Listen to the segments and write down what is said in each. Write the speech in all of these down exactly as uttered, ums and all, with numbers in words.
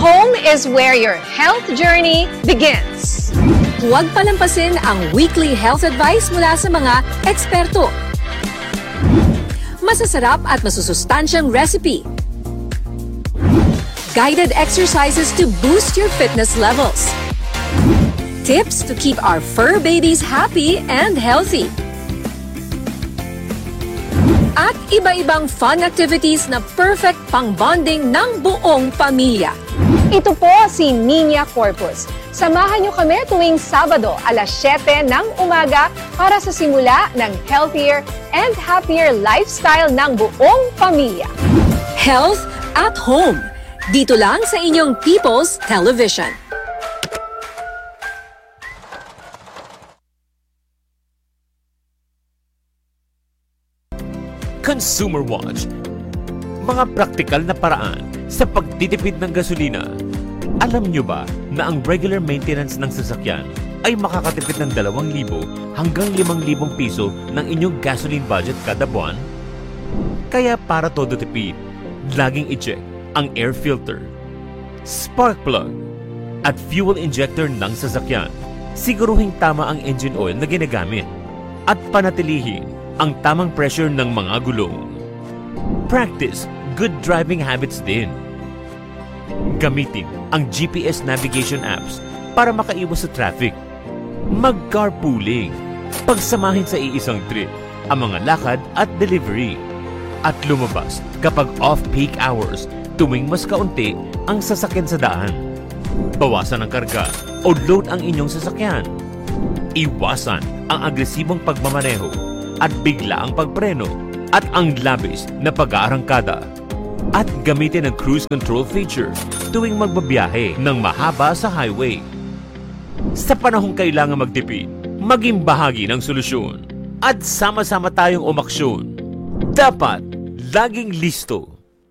home is where your health journey begins. Huwag palampasin ang weekly health advice mula sa mga eksperto. Masasarap at masusustansyang recipe. Guided exercises to boost your fitness levels. Tips to keep our fur babies happy and healthy. At iba-ibang fun activities na perfect pang-bonding ng buong pamilya. Ito po si Niña Corpus. Samahan niyo kami tuwing Sabado alas siyete ng umaga para sa simula ng healthier and happier lifestyle ng buong pamilya. Health at Home. Dito lang sa inyong People's Television. Consumer Watch. Mga praktikal na paraan sa pagtitipid ng gasolina. Alam nyo ba na ang regular maintenance ng sasakyan ay makakatipid ng dalawang libo hanggang limang libong piso ng inyong gasoline budget kada buwan? Kaya para todo tipid, laging i-check ang air filter, spark plug, at fuel injector ng sasakyan. Siguruhing tama ang engine oil na ginagamit at panatilihin ang tamang pressure ng mga gulong. Practice good driving habits din. Gamitin ang G P S navigation apps para makaiwas sa traffic. Mag-carpooling. Pagsamahin sa iisang trip ang mga lakad at delivery. At lumabas kapag off-peak hours tuwing mas kaunti ang sasakyan sa daan. Bawasan ang karga o load ang inyong sasakyan. Iwasan ang agresibong pagmamaneho at bigla ang pagpreno at ang labis na pag-aarangkada. At gamitin ang cruise control feature tuwing magbabiyahe ng mahaba sa highway. Sa panahong kailangan magtipid, maging bahagi ng solusyon at sama-sama tayong umaksyon. Dapat laging listo.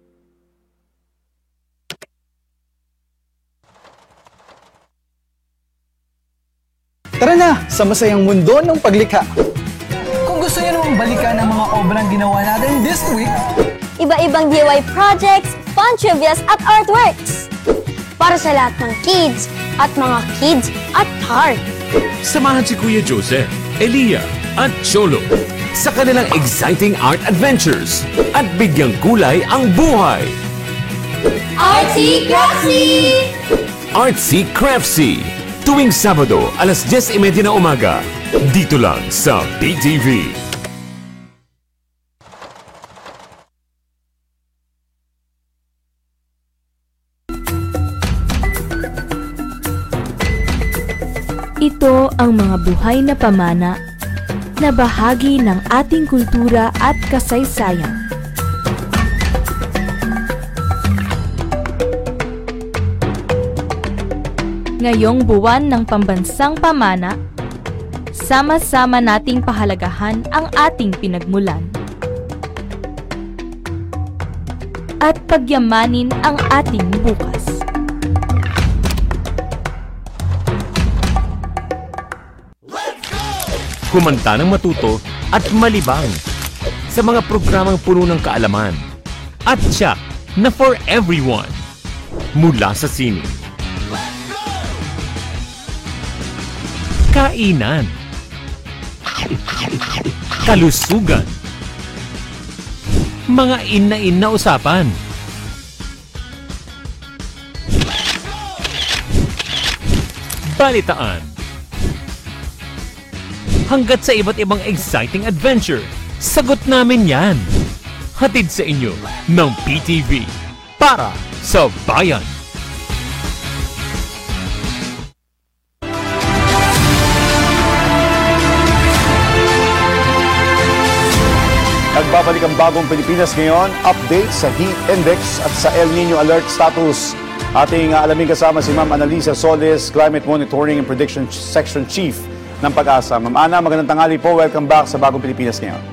Tara na sa masayang mundo ng paglikha. Kung gusto niyo namang balikan ang mga obrang ginawa natin this week, iba-ibang D I Y projects, fun trivias at artworks. Para sa lahat ng kids at mga kids at heart. Samahan si Kuya Joseph, Elia at Cholo sa kanilang exciting art adventures at bigyang kulay ang buhay. Artsy Craftsy! Artsy Craftsy. Tuwing Sabado, alas diyes y media na umaga. Dito lang sa P T V. Ito ang mga buhay na pamana na bahagi ng ating kultura at kasaysayan. Ngayong buwan ng Pambansang Pamana, sama-sama nating pahalagahan ang ating pinagmulan at pagyamanin ang ating bukas. Kumanta ng matuto at malibang sa mga programang puno ng kaalaman at tiyak na for everyone mula sa sine, kainan, kalusugan, mga in-na-in na usapan, balitaan, hanggat sa iba't ibang exciting adventure, sagot namin yan. Hatid sa inyo ng P T V para sa bayan. Nagbabalik ang bagong Pilipinas ngayon, update sa heat index at sa El Nino alert status. Ating uh, alamin kasama si Ma'am Analisa Solis, Climate Monitoring and Prediction Section Chief ng Pag-asa. Ma'am Ana, magandang tanghali po. Welcome back sa bagong Pilipinas ngayon.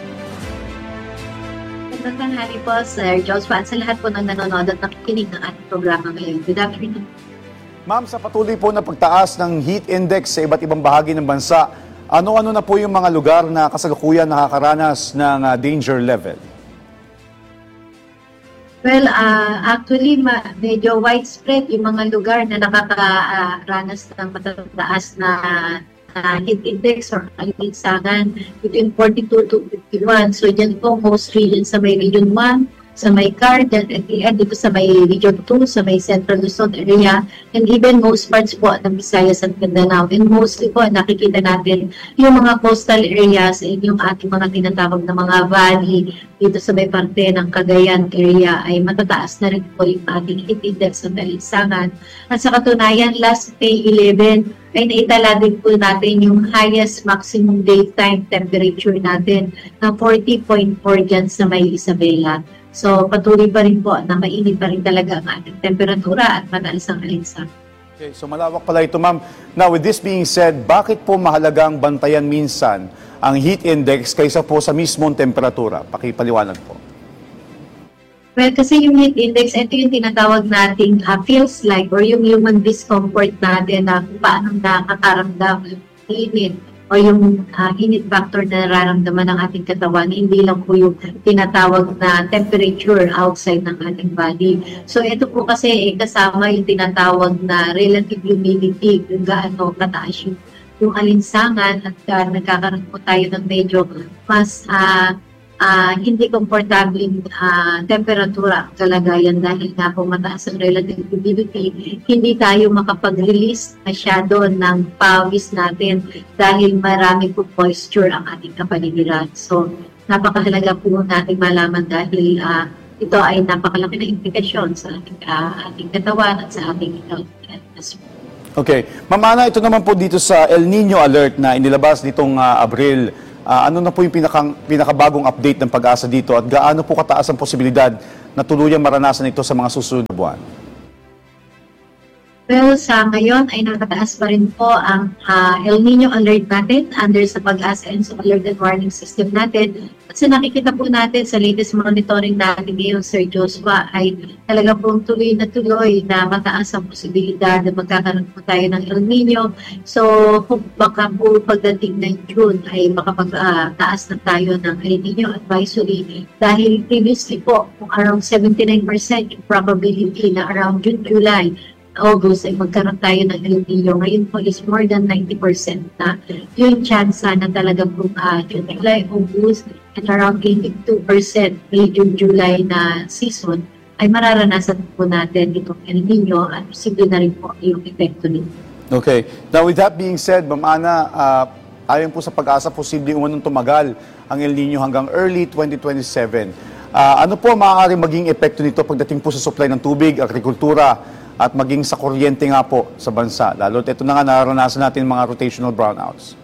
Magandang tanghali po, Sir Joshua, sa lahat po ng nanonood at nakikinig ng ating programa ngayon. Good afternoon. Ma'am, sa patuloy po na pagtaas ng heat index sa iba't ibang bahagi ng bansa, ano-ano na po yung mga lugar na kasalukuyan nakakaranas ng uh, danger level? Well, uh, actually, ma- medyo widespread yung mga lugar na nakakaranas ng matataas na uh, heat index or kalinsangan between forty-two to fifty-one. So, dyan po most regions sa may Region one, sa may Cardel, at the end dito sa may Region two, sa may Central Luzon area, and even most parts po ng Visayas at Mindanao. And mostly po, nakikita natin yung mga coastal areas and yung ating mga tinatawag na mga valley dito sa may parte ng Cagayan area ay matataas na rin po yung ating heat index ng kalinsangan. At sa katunayan, last May eleven ay naitala din po natin yung highest maximum daytime temperature natin na forty point four dyan sa may Isabela. So patuloy pa rin po na mainit pa rin talaga ang ating temperatura at mataas ang kalinsangan. Okay, so malawak pala ito, ma'am. Now, with this being said, bakit po mahalagang bantayan minsan ang heat index kaysa po sa mismong temperatura? Pakipaliwanag po. Well, kasi yung heat index, ito yung tinatawag nating uh, feels like or yung human discomfort natin na kung paano nakakaramdam yung init o yung uh, init factor na nararamdaman ng ating katawan, hindi lang po yung tinatawag na temperature outside ng ating body. So ito po kasi eh, kasama yung tinatawag na relative humidity, kung gaano kataas yung, yung alinsangan at uh, nagkakaroon po tayo ng medyo mas uh, Uh, hindi komportabling uh, temperatura kalagayan dahil nga po mataas ang relative humidity, hindi tayo makapag-release masyado ng pawis natin dahil marami po moisture ang ating kapaligiran. So, napakahalaga po natin malaman dahil uh, ito ay napakalaki na implikasyon sa ating, uh, ating katawan at sa ating health. Okay. Ma'am Ana, ito naman po dito sa El Nino Alert na inilabas nitong uh, Abril. Uh, ano na po yung pinakang, pinakabagong update ng pag-asa dito at gaano po kataas ang posibilidad na tuluyang maranasan ito sa mga susunod na buwan? Well, sa ngayon ay nakataas pa rin po ang uh, El Nino Alert natin under sa pag-asa and sa alert and warning system natin. Kasi nakikita po natin sa latest monitoring natin ngayon, Sir Joshua, ay talaga pong tuloy na tuloy na mataas ang posibilidad na magkakaroon po tayo ng El Nino. So, kung baka po pagdating ng June ay makapag-taas uh, na tayo ng El Nino advisory dahil previously po kung around seventy-nine percent yung probability na around June, July, August ay magkaroon tayo ng El Nino. Ngayon po is more than ninety percent na yung chance na talaga po uh, June, July, August at around eighty-two percent may June, July na season ay mararanasan po natin itong El Nino at posible na rin po yung epekto nito. Okay. Now with that being said, Ma'am Ana, uh, ayon po sa pag-asa, posibleng umunong tumagal ang El Nino hanggang early twenty twenty-seven. Uh, ano po maaaring maging epekto nito pagdating po sa supply ng tubig, agrikultura, at maging sa kuryente nga po sa bansa? Lalo ito na nga naranasan natin mga rotational brownouts.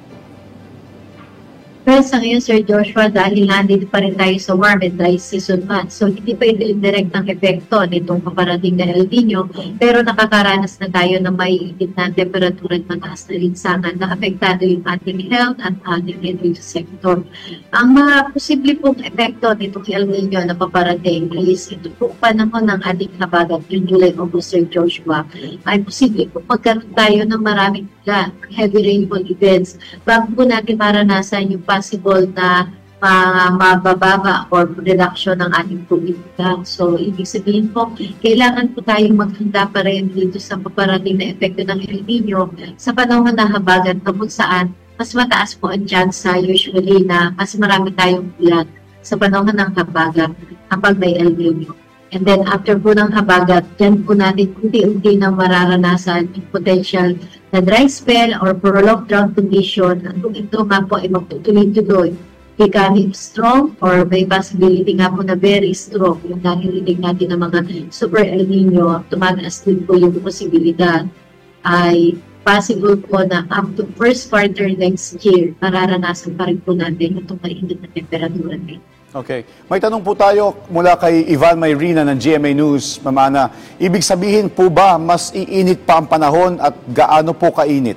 Well, sa ngayon, Sir Joshua, dahil nandito pa rin tayo sa warm and dry season month, so hindi pa yung direct ng epekto nitong paparating na El Nino, pero nakakaranas na tayo ng may init na temperatura at mataas na linsangan na apektado yung ating health at ating energy sector. Ang mga posible pong epekto nitong El Nino na paparating is ito po panahon ng ating habagat yung July, August, Sir Joshua, ay posible po magkaroon tayo ng maraming heavy rainfall events bago po natin maranasan yung possible na uh, mabababa or reduction ng ating tubig. So, ibig sabihin po, kailangan po tayong maghanda pa rin dito sa paparating na epekto ng El Nino sa panahon na habagat na kung saan mas mataas po ang chance usually na mas marami tayong ulan sa panahon ng habagat kapag may El Nino. And then after po ng habagat, dyan po natin unti-unti na mararanasan yung potential na dry spell or prolonged drought condition. At kung ito nga po ay magtutuloy-tuloy, becoming strong or may possibility nga po na very strong yung narinig natin ng mga super El Nino, tumataas din po yung posibilidad ay possible po na up to first quarter next year, mararanasan pa rin po natin itong mainit na temperatura din. Okay. May tanong po tayo mula kay Ivan Mayrina ng G M A News, Ma'am Ana. Ibig sabihin po ba mas iinit pa ang panahon at gaano po kainit?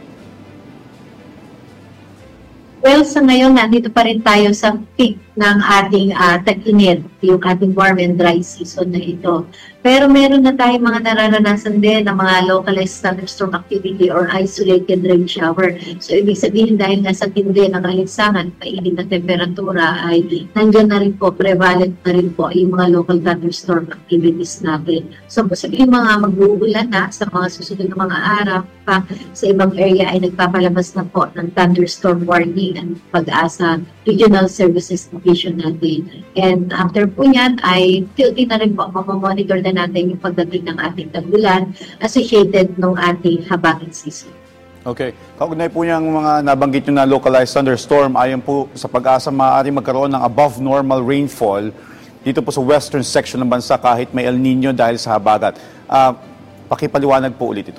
Well, sa ngayon, nandito pa rin tayo sa peak ng ating uh, tag-init, yung ating warm and dry season na ito. Pero meron na tayong mga nararanasan din ng mga localized thunderstorm activity or isolated rain shower. So, ibig sabihin dahil nasa tindi ng alinsangan, mainit na temperatura ay nandiyan na rin po, prevalent na rin po yung mga local thunderstorm activities natin. So, sabihin mga mag-uulan na sa mga susunod na mga araw pa sa ibang area ay nagpapalabas na po ng thunderstorm warning and Pag-asa Regional Services Division natin. And after po yan ay tilting na rin po, mamamonitor na natin yung pagdating ng ating tag-ulan associated ng ating habagat season. Okay. Kaugnay po niyang mga nabanggit nyo na localized thunderstorm, ayon po sa Pag-asa, maaaring magkaroon ng above normal rainfall dito po sa western section ng bansa kahit may El Nino dahil sa habagat. Uh, pakipaliwanag po ulit ito.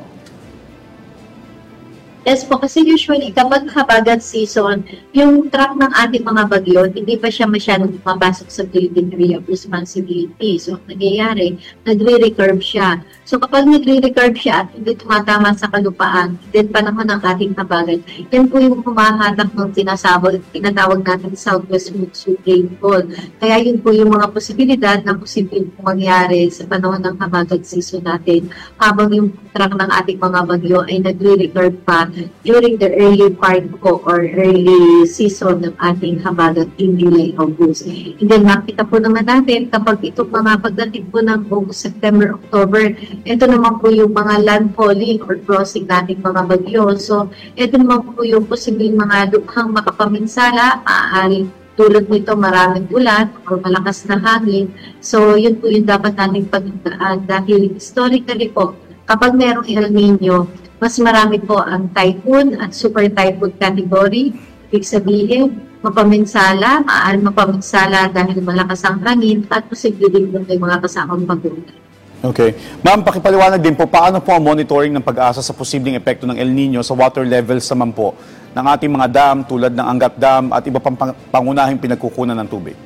Yes po, kasi usually kapag habagat season, yung track ng ating mga bagyo, hindi pa siya masyadong mapasok sa Philippine Area of Responsibility. So, nangyayari, nagre-recurve siya. So, kapag nagre-recurve siya at hindi tumatama sa kalupaan, then panahon ng ating habagat, yan po yung humahatak ng tinasabot, tinatawag natin Southwest Monsoon Rainfall. Kaya yun po yung mga posibilidad na posibleng mangyari sa panahon ng habagat season natin habang yung track ng ating mga bagyo ay nagre-recurve pa during the early part po or early season ng ating habagat in July, August. And then makita po naman natin kapag ito mga pagdating po ng August, September, October, ito naman po yung mga landfalling or crossing nating mga bagyo. So, ito naman po yung posibleng mga lukhang makapaminsala, maaaring tulad nito maraming ulan o malakas na hangin. So, yun po yung dapat nating pagdaan dahil historically po, kapag merong El Nino, mas marami po ang typhoon at super typhoon category. Ibig sabihin, mapaminsala, maaaring mapaminsala dahil malakas ang hangin at posible din po may mga kasamang pag-ulan. Okay. Ma'am, pakipaliwanag din po, paano po ang monitoring ng Pag-asa sa posibleng epekto ng El Nino sa water levels naman po ng ating mga dam tulad ng Angat Dam at iba pang pangunahing pinagkukunan ng tubig?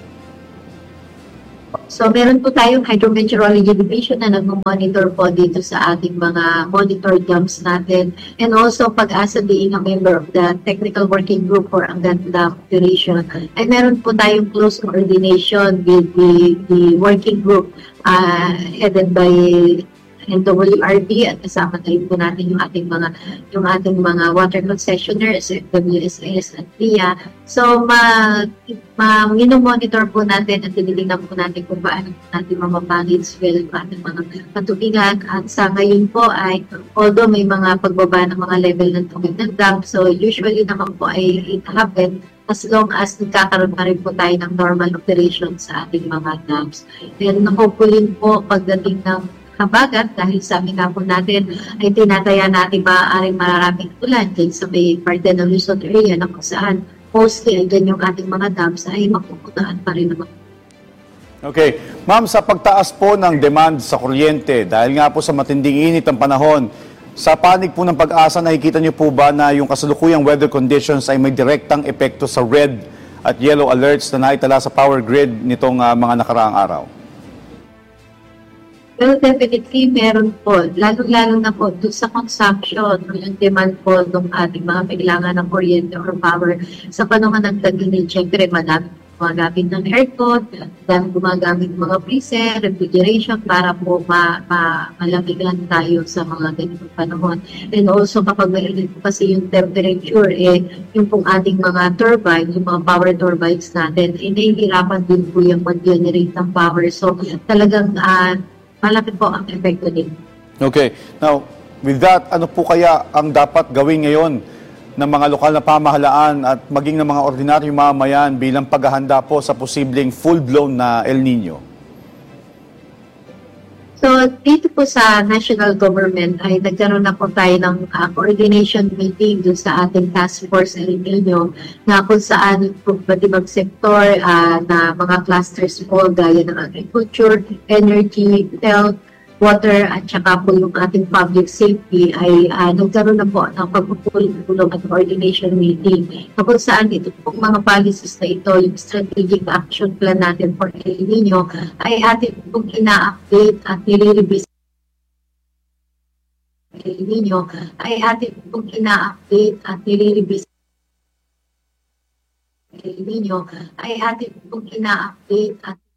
So, meron po tayong Hydrometeorology Division na nag-monitor po dito sa ating mga monitor dams natin. And also, Pag-asa being a member of the Technical Working Group for Angat Dam Operation. Ay meron po tayong close coordination with the, the working group uh, headed by N W R B at kasama na rin po natin yung ating mga yung ating mga water concessionaires, W S S at P I A. So, ma, ma monitor po natin at tinitingnan po natin kung paano natin mamamanage well yung ating mga patubigan. At sa ngayon po ay, although may mga pagbaba ng mga level ng tubig ng dam, so usually naman po ay it happen as long as nagkakaroon pa rin po tayo ng normal operation sa ating mga dams. And hopefully po pagdating ng habagat, dahil sabi nga po natin ay tinataya natin maaaring mararaming ulan dyan sa may parte ng Luzon area na kung saan mostly ay dyan yung ating mga dams ay mapupuntaan pa rin naman. Okay. Ma'am, sa pagtaas po ng demand sa kuryente, dahil nga po sa matinding init ng panahon, sa panig po ng Pag-asa, nakikita niyo po ba na yung kasalukuyang weather conditions ay may direktang epekto sa red at yellow alerts na naitala sa power grid nitong uh, mga nakaraang araw? Well, definitely meron po. Lalo-lalo na po doon sa consumption o yung demand po ng ating mga kailangan ng kuryente or power. Sa panahon ng tag-init, syempre madami gumagamit ng aircon, dami gumagamit ng mga freezer, refrigeration para po ma ma malamigan tayo sa mga ganitong panahon. And also kapag mainit po kasi yung temperature, eh, yung pong ating mga turbine, yung mga power turbines natin, eh, nahihirapan din po yung mag-generate ng power. So talagang uh, malaki po ang epekto din. Okay. Now, with that, ano po kaya ang dapat gawin ngayon ng mga lokal na pamahalaan at maging ng mga ordinaryong mamamayan bilang paghahanda po sa posibleng full-blown na El Nino? So, dito po sa national government ay nagkaroon na po tayo ng uh, coordination meeting dun sa ating task force El Nino na kung saan po pati bang sektor uh, na mga clusters po gaya ng agriculture, energy, health, water at saka po yung ating public safety ay uh, nagkaroon na po ng pagpupulong at coordination meeting na kung saan ito po mga policies na ito, yung strategic action plan natin for El Nino ay ating pong ina-update at nire-revise El Nino ay ating pong ina-update at nire-revise El Nino ay ating pong ina-update at